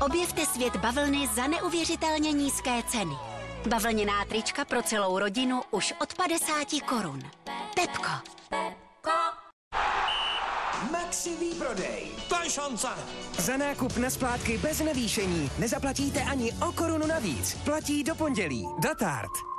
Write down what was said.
Objevte svět bavlny za neuvěřitelně nízké ceny. Bavlněná trička pro celou rodinu už od 50 korun. Pepko. Maxi výprodej. To je šance. Za nákup na splátky bez navýšení nezaplatíte ani o korunu navíc. Platí do pondělí. Datard.